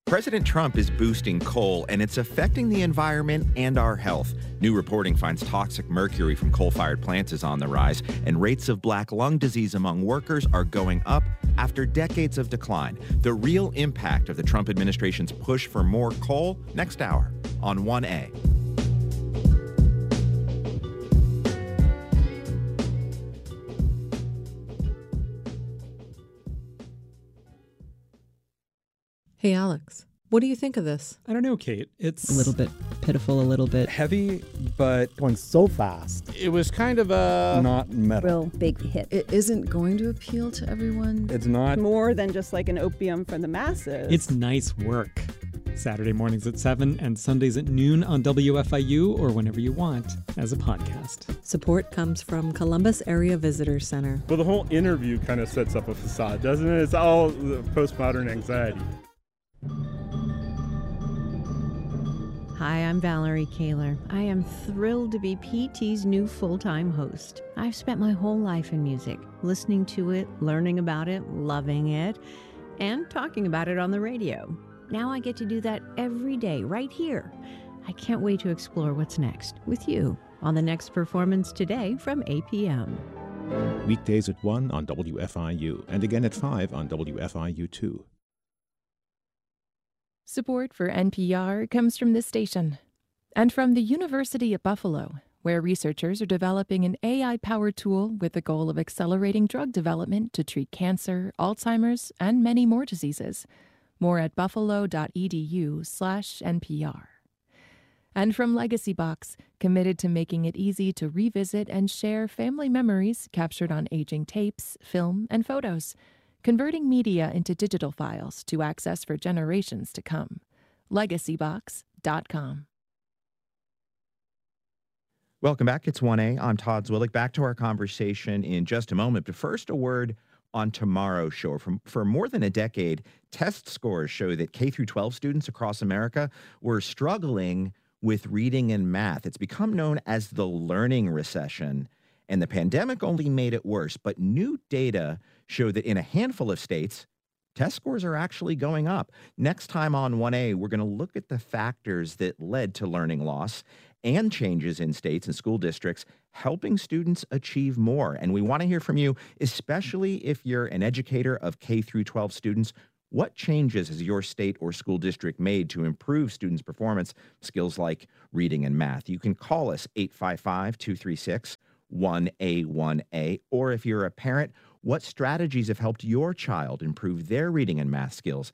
President Trump is boosting coal, and it's affecting the environment and our health. New reporting finds toxic mercury from coal-fired plants is on the rise, and rates of black lung disease among workers are going up after decades of decline. The real impact of the Trump administration's push for more coal, next hour on 1A. Hey, Alex, what do you think of this? I don't know, Kate. It's a little bit pitiful, a little bit heavy, but going so fast. It was kind of a not metal. Real big hit. It isn't going to appeal to everyone. It's not more than just like an opium for the masses. It's nice work. Saturday mornings at 7 and Sundays at noon on WFIU or whenever you want as a podcast. Support comes from Columbus Area Visitor Center. Well, the whole interview kind of sets up a facade, doesn't it? It's all the postmodern anxiety. Hi, I'm Valerie Kaler. I am thrilled to be PT's new full-time host. I've spent my whole life in music, listening to it, learning about it, loving it, and talking about it on the radio. Now I get to do that every day, right here. I can't wait to explore what's next with you on the next performance today from 8 p.m. Weekdays at 1 on WFIU and again at 5 on WFIU2. Support for NPR comes from this station and from the University at Buffalo, where researchers are developing an AI-powered tool with the goal of accelerating drug development to treat cancer, Alzheimer's, and many more diseases. More at buffalo.edu/NPR. And from Legacy Box, committed to making it easy to revisit and share family memories captured on aging tapes, film, and photos, converting media into digital files to access for generations to come. Legacybox.com. Welcome back. It's 1A. I'm Todd Zwillich. Back to our conversation in just a moment. But first, a word on tomorrow's show. For more than a decade, test scores show that K-12 students across America were struggling with reading and math. It's become known as the learning recession, and the pandemic only made it worse. But new data show that in a handful of states, test scores are actually going up. Next time on 1A, we're going to look at the factors that led to learning loss and changes in states and school districts helping students achieve more. And we want to hear from you, especially if you're an educator of K-12 students. What changes has your state or school district made to improve students' performance, skills like reading and math? You can call us 855-236-1A1A. Or if you're a parent, what strategies have helped your child improve their reading and math skills?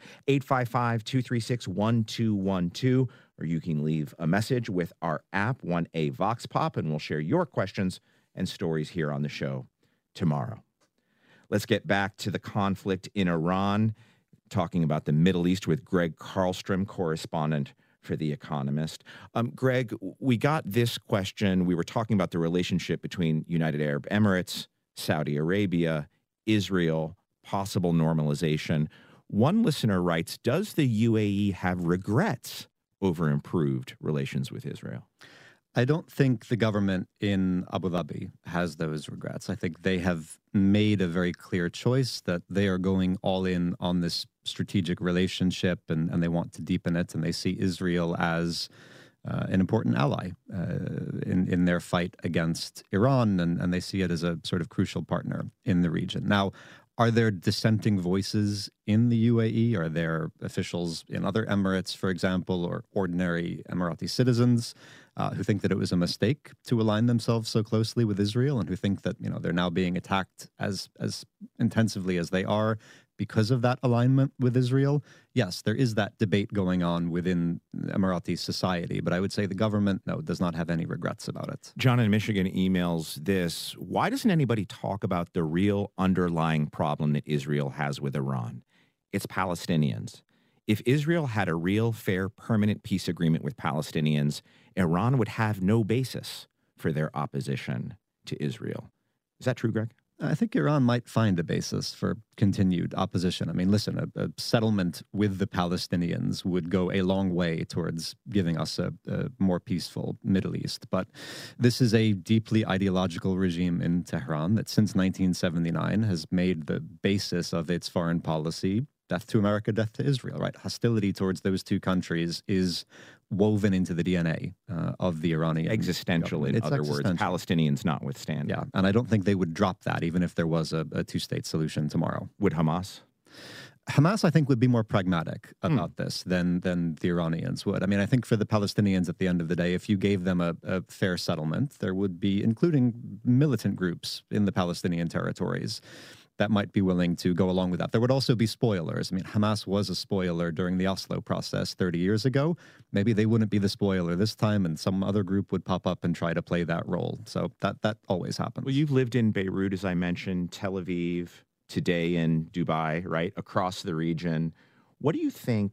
855-236-1212. Or you can leave a message with our app, 1A Vox Pop, and we'll share your questions and stories here on the show tomorrow. Let's get back to the conflict in Iran, talking about the Middle East with Greg Carlstrom, correspondent for The Economist. Greg, we got this question. We were talking about the relationship between United Arab Emirates, Saudi Arabia, Israel, possible normalization. One listener writes, does the UAE have regrets over improved relations with Israel? I don't think the government in Abu Dhabi has those regrets. I think they have made a very clear choice that they are going all in on this strategic relationship and they want to deepen it. And they see Israel as an important ally in their fight against Iran. And they see it as a sort of crucial partner in the region. Now, are there dissenting voices in the UAE? Are there officials in other emirates, for example, or ordinary Emirati citizens who think that it was a mistake to align themselves so closely with Israel and who think that, you know, they're now being attacked as intensively as they are because of that alignment with Israel? Yes, there is that debate going on within Emirati society, but I would say the government, no, does not have any regrets about it. John in Michigan emails this: why doesn't anybody talk about the real underlying problem that Israel has with Iran? It's Palestinians. If Israel had a real, fair, permanent peace agreement with Palestinians, Iran would have no basis for their opposition to Israel. Is that true, Greg? I think Iran might find a basis for continued opposition. I mean, listen, a settlement with the Palestinians would go a long way towards giving us a more peaceful Middle East. But this is a deeply ideological regime in Tehran that since 1979 has made the basis of its foreign policy death to America, death to Israel, right? Hostility towards those two countries is woven into the DNA of the Iranian existential, government. in other words, Palestinians notwithstanding. Yeah, and I don't think they would drop that even if there was a two-state solution tomorrow. Would Hamas? Hamas, I think, would be more pragmatic about this than the Iranians would. I mean, I think for the Palestinians at the end of the day, if you gave them a fair settlement, there would be, including militant groups in the Palestinian territories, that might be willing to go along with that. There would also be spoilers. I mean, Hamas was a spoiler during the Oslo process 30 years ago. Maybe they wouldn't be the spoiler this time, and some other group would pop up and try to play that role. So that always happens. Well, you've lived in Beirut, as I mentioned, Tel Aviv, today in Dubai, right, across the region. What do you think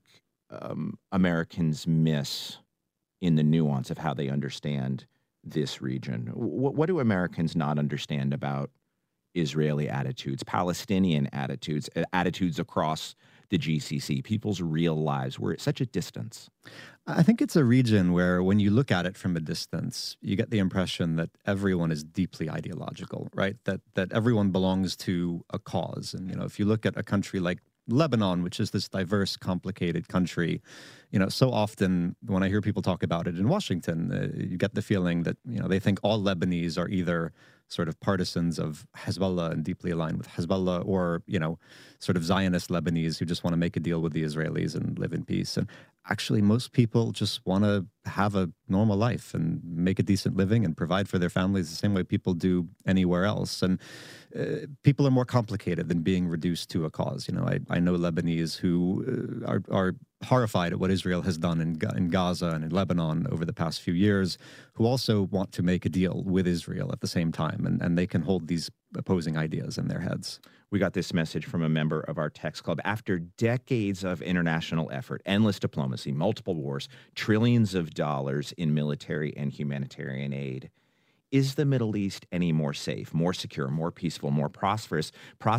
Americans miss in the nuance of how they understand this region? What do Americans not understand about Israeli attitudes, Palestinian attitudes, attitudes across the GCC, people's real lives? We're at such a distance. I think it's a region where when you look at it from a distance, you get the impression that everyone is deeply ideological, right? That everyone belongs to a cause. And, if you look at a country like Lebanon, which is this diverse, complicated country, so often when I hear people talk about it in Washington, you get the feeling that, they think all Lebanese are either sort of partisans of Hezbollah and deeply aligned with Hezbollah, or, sort of Zionist Lebanese who just want to make a deal with the Israelis and live in peace. And actually, most people just want to have a normal life and make a decent living and provide for their families the same way people do anywhere else. And people are more complicated than being reduced to a cause. I know Lebanese who are horrified at what Israel has done in Gaza and in Lebanon over the past few years, who also want to make a deal with Israel at the same time. And they can hold these opposing ideas in their heads. We got this message from a member of our text club. After decades of international effort, endless diplomacy, multiple wars, trillions of dollars in military and humanitarian aid, is the Middle East any more safe, more secure, more peaceful, more prosperous?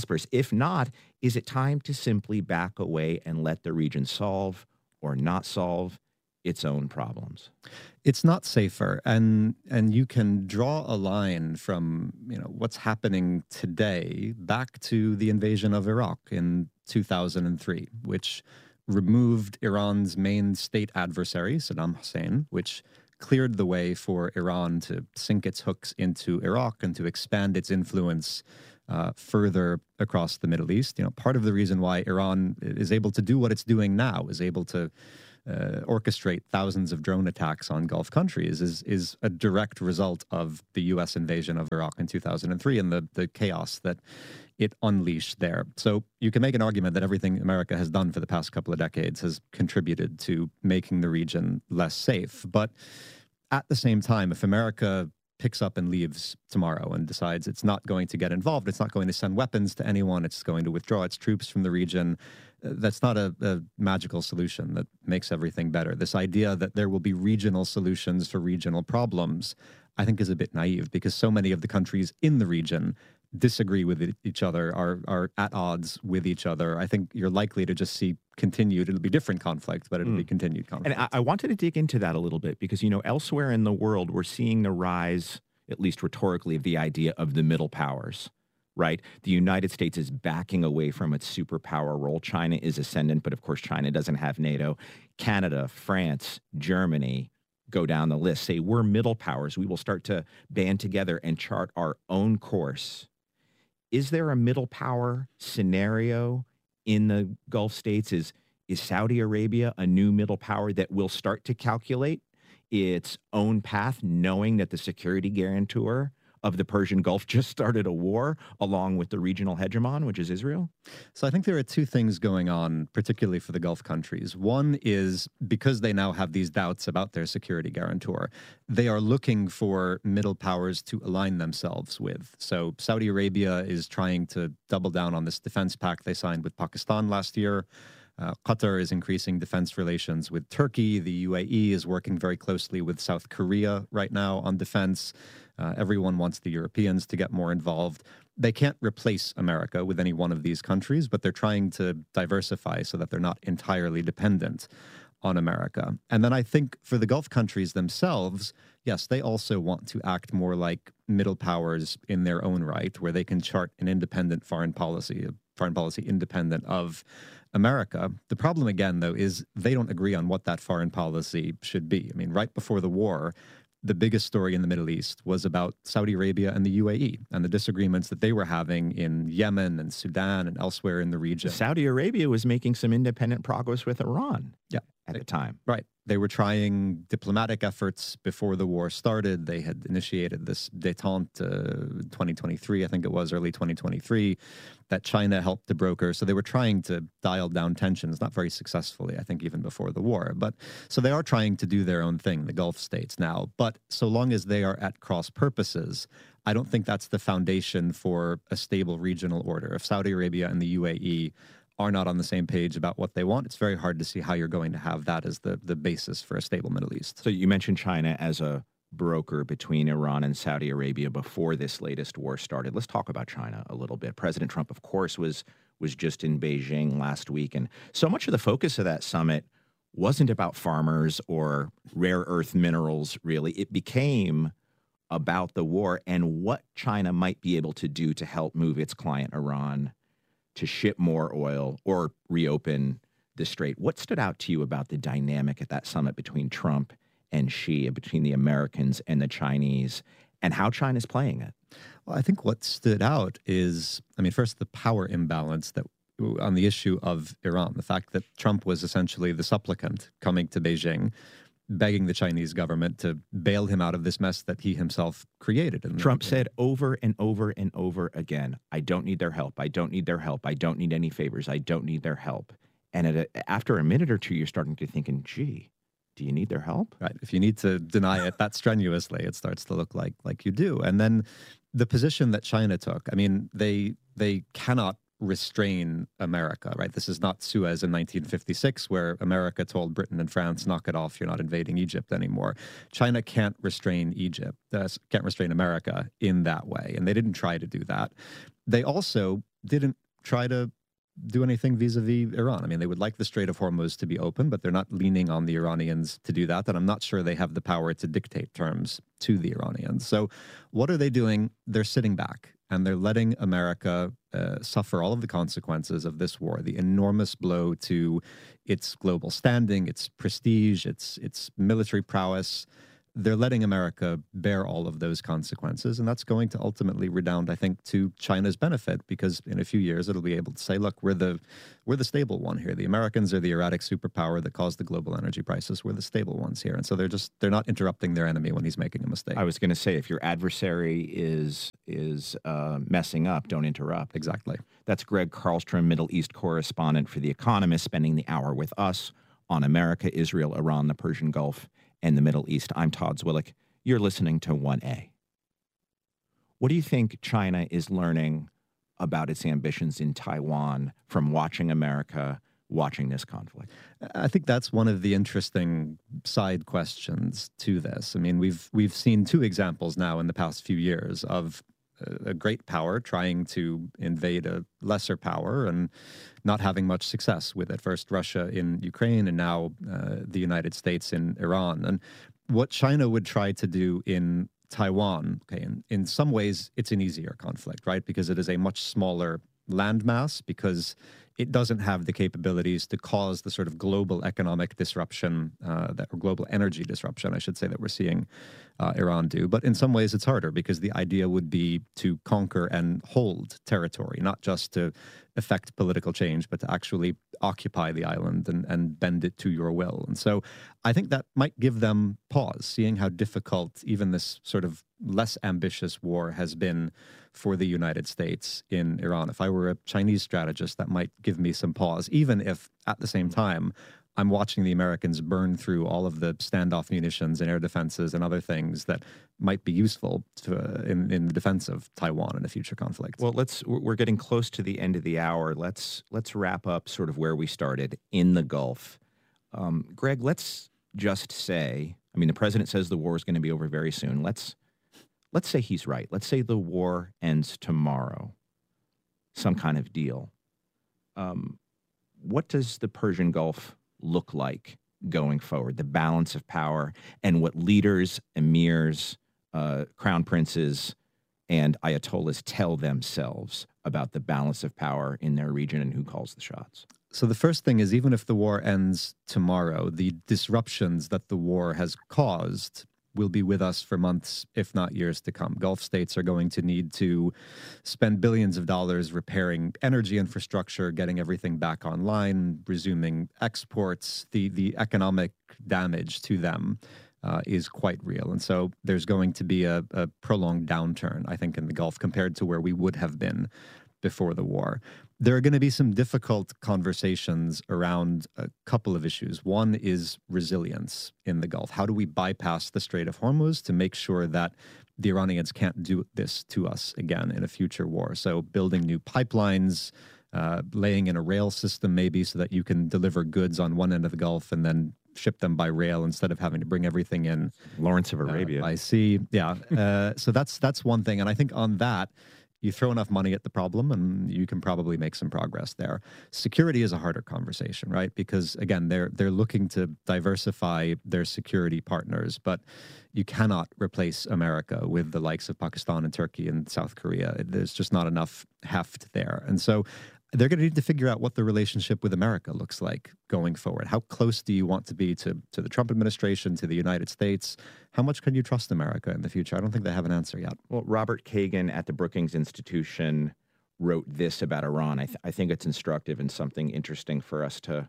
If not, is it time to simply back away and let the region solve or not solve its own problems? It's not safer, and you can draw a line from what's happening today back to the invasion of Iraq in 2003, which removed Iran's main state adversary, Saddam Hussein, which cleared the way for Iran to sink its hooks into Iraq and to expand its influence further across the Middle East. Part of the reason why Iran is able to do what it's doing now, is able to orchestrate thousands of drone attacks on Gulf countries, is a direct result of the U.S. invasion of Iraq in 2003 and the chaos that it unleashed there. So you can make an argument that everything America has done for the past couple of decades has contributed to making the region less safe. But at the same time, if America picks up and leaves tomorrow and decides it's not going to get involved, it's not going to send weapons to anyone, it's going to withdraw its troops from the region, that's not a magical solution that makes everything better. This idea that there will be regional solutions for regional problems, I think, is a bit naive, because so many of the countries in the region disagree with each other, are at odds with each other. I think you're likely to just see it'll be different conflict, but it'll be continued conflict. And I wanted to dig into that a little bit because, elsewhere in the world, we're seeing the rise, at least rhetorically, of the idea of the middle powers, right? The United States is backing away from its superpower role. China is ascendant, but of course, China doesn't have NATO. Canada, France, Germany, go down the list, say we're middle powers. We will start to band together and chart our own course. Is there a middle power scenario in the Gulf states? Is Saudi Arabia a new middle power that will start to calculate its own path, knowing that the security guarantor of the Persian Gulf just started a war along with the regional hegemon, which is Israel? So I think there are two things going on, particularly for the Gulf countries. One is because they now have these doubts about their security guarantor, they are looking for middle powers to align themselves with. So Saudi Arabia is trying to double down on this defense pact they signed with Pakistan last year. Qatar is increasing defense relations with Turkey. The UAE is working very closely with South Korea right now on defense. Everyone wants the Europeans to get more involved. They can't replace America with any one of these countries, but they're trying to diversify so that they're not entirely dependent on America. And then I think for the Gulf countries themselves, yes, they also want to act more like middle powers in their own right, where they can chart an independent foreign policy independent of America. The problem, again, though, is they don't agree on what that foreign policy should be. I mean, right before the war, the biggest story in the Middle East was about Saudi Arabia and the UAE and the disagreements that they were having in Yemen and Sudan and elsewhere in the region. Saudi Arabia was making some independent progress with Iran at the time. Right. They were trying diplomatic efforts before the war started. They had initiated this détente 2023, I think it was, early 2023, that China helped to broker. So they were trying to dial down tensions, not very successfully, I think, even before the war. But so they are trying to do their own thing, the Gulf states now. But so long as they are at cross purposes, I don't think that's the foundation for a stable regional order. If Saudi Arabia and the UAE are not on the same page about what they want, it's very hard to see how you're going to have that as the basis for a stable Middle East. So you mentioned China as a broker between Iran and Saudi Arabia before this latest war started. Let's talk about China a little bit. President Trump, of course, was just in Beijing last week, and so much of the focus of that summit wasn't about farmers or rare earth minerals, really. It became about the war and what China might be able to do to help move its client Iran to ship more oil or reopen the strait. What stood out to you about the dynamic at that summit between Trump and Xi, between the Americans and the Chinese, and how China's playing it? Well, I think what stood out is, I mean, first, the power imbalance that on the issue of Iran, the fact that Trump was essentially the supplicant coming to Beijing, begging the Chinese government to bail him out of this mess that he himself created. And Trump said over and over and over again, I don't need their help. I don't need their help. I don't need any favors. I don't need their help. And after a minute or two, you're starting to think, gee, do you need their help? Right. If you need to deny it that strenuously, it starts to look like you do. And then the position that China took, I mean, they cannot restrain America, right? This is not Suez in 1956, where America told Britain and France, knock it off, you're not invading Egypt anymore. China can't restrain can't restrain America in that way. And they didn't try to do that. They also didn't try to do anything vis-a-vis Iran. I mean, they would like the Strait of Hormuz to be open, but they're not leaning on the Iranians to do that. And I'm not sure they have the power to dictate terms to the Iranians. So what are they doing? They're sitting back and they're letting America suffer all of the consequences of this war, the enormous blow to its global standing, its prestige, its military prowess. They're letting America bear all of those consequences, and that's going to ultimately redound, I think, to China's benefit, because in a few years it'll be able to say, look, we're the stable one here. The Americans are the erratic superpower that caused the global energy crisis. We're the stable ones here. And so they're not interrupting their enemy when he's making a mistake. I was going to say, if your adversary is messing up, don't interrupt. Exactly. That's Greg Carlstrom, Middle East correspondent for The Economist, spending the hour with us on America, Israel, Iran, the Persian Gulf, and the Middle East. I'm Todd Zwillich. You're listening to 1A. What do you think China is learning about its ambitions in Taiwan from watching America, watching this conflict? I think that's one of the interesting side questions to this. I mean, we've seen two examples now in the past few years of a great power trying to invade a lesser power and not having much success with it. First Russia in Ukraine, and now the United States in Iran. And what China would try to do in Taiwan, okay, in some ways it's an easier conflict, right? Because it is a much smaller landmass, because it doesn't have the capabilities to cause the sort of global economic disruption, or global energy disruption, I should say, that we're seeing Iran do. But in some ways it's harder, because the idea would be to conquer and hold territory, not just to effect political change, but to actually occupy the island and bend it to your will. And so I think that might give them pause, seeing how difficult even this sort of less ambitious war has been for the United States in Iran. If I were a Chinese strategist, that might give me some pause, even if at the same time I'm watching the Americans burn through all of the standoff munitions and air defenses and other things that might be useful in the defense of Taiwan in a future conflict. Well, we're getting close to the end of the hour. Let's wrap up sort of where we started in the Gulf. Greg, let's just say, I mean, the president says the war is going to be over very soon. Let's say he's right. Let's say the war ends tomorrow, some kind of deal. What does the Persian Gulf look like going forward? The balance of power and what leaders, emirs, crown princes, and ayatollahs tell themselves about the balance of power in their region and who calls the shots? So the first thing is, even if the war ends tomorrow, the disruptions that the war has caused will be with us for months, if not years to come. Gulf states are going to need to spend billions of dollars repairing energy infrastructure, getting everything back online, resuming exports. The economic damage to them is quite real. And so there's going to be a prolonged downturn, I think, in the Gulf compared to where we would have been before the war. There are going to be some difficult conversations around a couple of issues. One is resilience in the Gulf. How do we bypass the Strait of Hormuz to make sure that the Iranians can't do this to us again in a future war? So building new pipelines, laying in a rail system maybe so that you can deliver goods on one end of the Gulf and then ship them by rail instead of having to bring everything in. Lawrence of Arabia. By sea. Yeah. So that's one thing. And I think on that, you throw enough money at the problem and you can probably make some progress there. Security is a harder conversation, right? Because again, they're looking to diversify their security partners, but you cannot replace America with the likes of Pakistan and Turkey and South Korea. There's just not enough heft there. And so they're going to need to figure out what the relationship with America looks like going forward. How close do you want to be to the Trump administration, to the United States? How much can you trust America in the future? I don't think they have an answer yet. Well, Robert Kagan at the Brookings Institution wrote this about Iran. I think it's instructive and something interesting for us to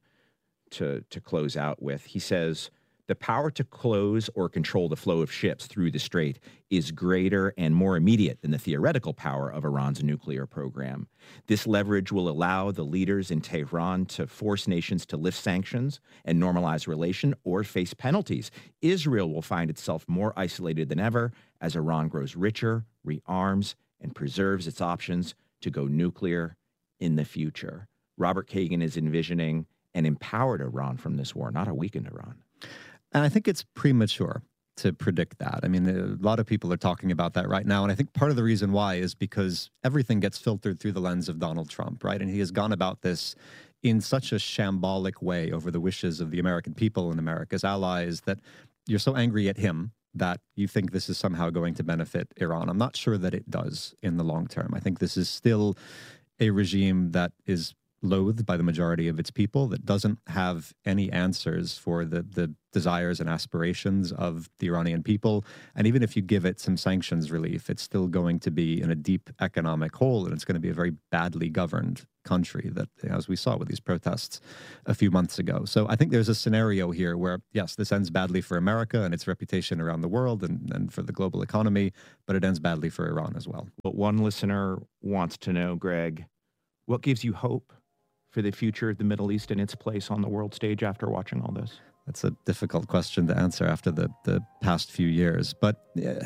close out with. He says, the power to close or control the flow of ships through the strait is greater and more immediate than the theoretical power of Iran's nuclear program. This leverage will allow the leaders in Tehran to force nations to lift sanctions and normalize relation or face penalties. Israel will find itself more isolated than ever as Iran grows richer, rearms, and preserves its options to go nuclear in the future. Robert Kagan is envisioning an empowered Iran from this war, not a weakened Iran. And I think it's premature to predict that. I mean, a lot of people are talking about that right now. And I think part of the reason why is because everything gets filtered through the lens of Donald Trump, right? And he has gone about this in such a shambolic way over the wishes of the American people and America's allies that you're so angry at him that you think this is somehow going to benefit Iran. I'm not sure that it does in the long term. I think this is still a regime that is loathed by the majority of its people, that doesn't have any answers for the desires and aspirations of the Iranian people. And even if you give it some sanctions relief, it's still going to be in a deep economic hole, and it's going to be a very badly governed country that, as we saw with these protests a few months ago. So I think there's a scenario here where, yes, this ends badly for America and its reputation around the world and for the global economy, but it ends badly for Iran as well. But one listener wants to know, Greg, what gives you hope for the future of the Middle East and its place on the world stage after watching all this? That's a difficult question to answer after the past few years. But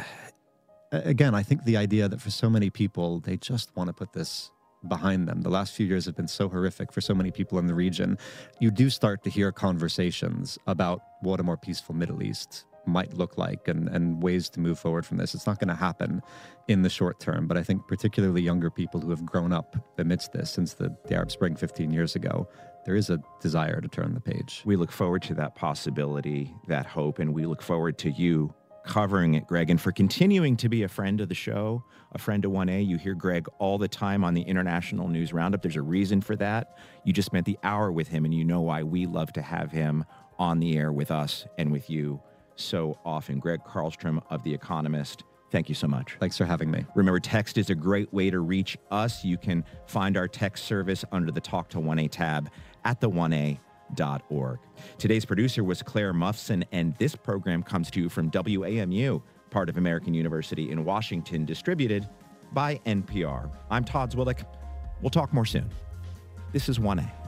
again, I think the idea that for so many people, they just want to put this behind them. The last few years have been so horrific for so many people in the region. You do start to hear conversations about what a more peaceful Middle East might look like and ways to move forward from this. It's not going to happen in the short term, but I think particularly younger people who have grown up amidst this since the Arab Spring 15 years ago, there is a desire to turn the page. We look forward to that possibility, that hope, and we look forward to you covering it, Greg, and for continuing to be a friend of the show, a friend of 1A. You hear Greg all the time on the International News Roundup. There's a reason for that. You just spent the hour with him, and you know why we love to have him on the air with us and with you so often. Greg Carlstrom of The Economist, thank you so much. Thanks for having me. Remember, text is a great way to reach us. You can find our text service under the Talk to 1A tab at the1a.org. Today's producer was Claire Muffson, and this program comes to you from WAMU, part of American University in Washington, distributed by NPR. I'm Todd Zwillich. We'll talk more soon. This is 1A.